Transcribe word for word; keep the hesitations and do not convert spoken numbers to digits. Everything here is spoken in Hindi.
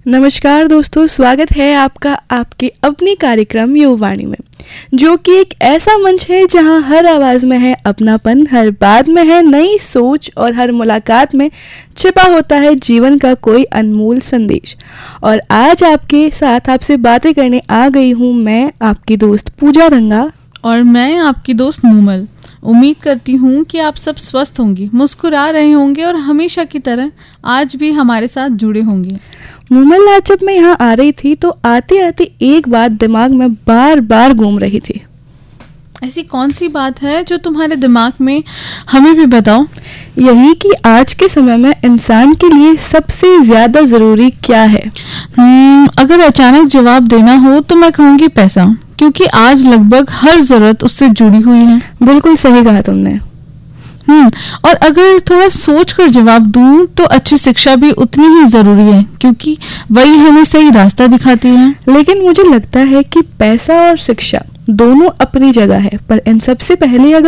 नमस्कार दोस्तों, स्वागत है आपका आपके अपने कार्यक्रम युवावाणी में, जो कि एक ऐसा मंच है जहां हर आवाज़ में है अपनापन, हर बात में है नई सोच और हर मुलाकात में छिपा होता है जीवन का कोई अनमोल संदेश। और आज आपके साथ आपसे बातें करने आ गई हूं मैं, आपकी दोस्त पूजा रंगा। और मैं आपकी दोस्त मूमल। उम्मीद करती हूँ कि आप सब स्वस्थ होंगी, मुस्कुरा रहे होंगे और हमेशा की तरह आज भी हमारे साथ जुड़े होंगे। मूमल, आज जब मैं यहाँ आ रही थी तो आते आते एक बात दिमाग में बार बार घूम रही थी। ऐसी कौन सी बात है जो तुम्हारे दिमाग में, हमें भी बताओ। यही कि आज के समय में इंसान के लिए सबसे ज्यादा जरूरी क्या है। हम्म, अगर अचानक जवाब देना हो तो मैं कहूँगी पैसा, क्योंकि आज लगभग हर जरूरत उससे जुड़ी हुई है। बिल्कुल सही कहा तुमने। हम्म और अगर थोड़ा सोच कर जवाब दूं तो अच्छी शिक्षा भी उतनी ही जरूरी है, क्योंकि वही हमें सही रास्ता दिखाती है। लेकिन मुझे लगता है कि पैसा और शिक्षा दोनों अपनी जगह है, पर इन सबसे पहले अगर